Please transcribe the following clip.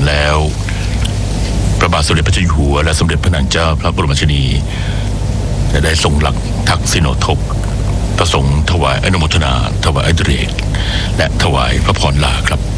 แล้วพระบาทสมเด็จพระเจ้าอยู่หัวและสมเด็จพระนางเจ้าพระบรมราชินีได้ทรงหลักทักษิโนทกประสงค์ถวายอนุโมทนาถวายอดิเรกและถวายพระพรลาครับ